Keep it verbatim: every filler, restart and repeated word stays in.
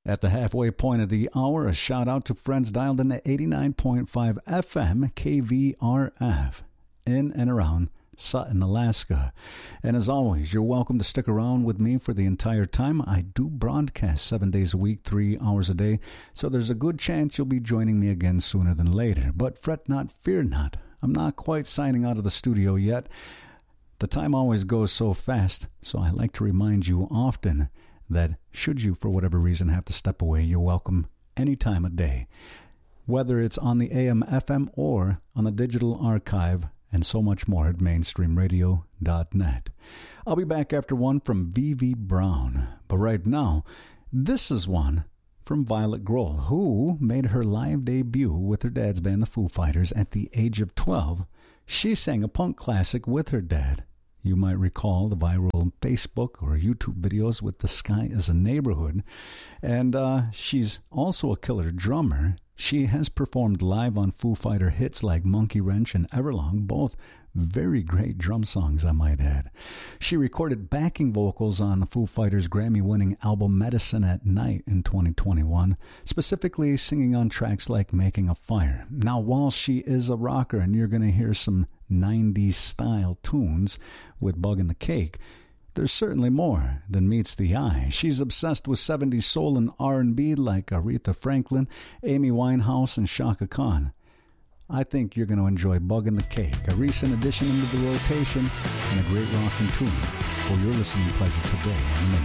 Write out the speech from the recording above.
At the halfway point of the hour, a shout out to friends dialed in at eighty-nine point five F M K V R F in and around Sutton, Alaska. And as always, you're welcome to stick around with me for the entire time. I do broadcast seven days a week, three hours a day, so there's a good chance you'll be joining me again sooner than later. But fret not, fear not. I'm not quite signing out of the studio yet. The time always goes so fast, so I like to remind you often that should you, for whatever reason, have to step away, you're welcome any time of day, whether it's on the A M F M or on the digital archive and so much more at mainstream radio dot net. I'll be back after one from V V Brown, but right now, this is one from Violet Grohl, who made her live debut with her dad's band, the Foo Fighters, at the age of twelve. She sang a punk classic with her dad. You might recall the viral Facebook or YouTube videos with The Sky is a Neighborhood. And uh, she's also a killer drummer. She has performed live on Foo Fighter hits like Monkey Wrench and Everlong, both very great drum songs, I might add. She recorded backing vocals on the Foo Fighters' Grammy-winning album Medicine at Night in twenty twenty-one, specifically singing on tracks like Making a Fire. Now, while she is a rocker and you're going to hear some nineties-style tunes with Bug in the Cake, there's certainly more than meets the eye. She's obsessed with seventies soul and R and B like Aretha Franklin, Amy Winehouse, and Chaka Khan. I think you're going to enjoy Bug in the Cake, a recent addition into the rotation and a great rockin' tune for your listening pleasure today on the